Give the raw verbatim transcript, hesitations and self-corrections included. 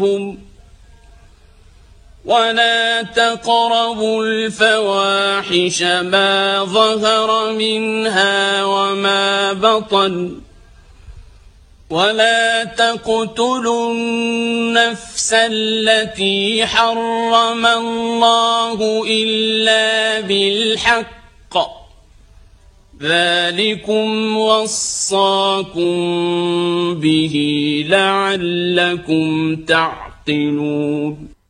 ولا تقربوا الفواحش ما ظهر منها وما بطن ولا تقتلوا النفس التي حرم الله إلا بالحق ذلكم وصاكم به لعلكم تعقلون.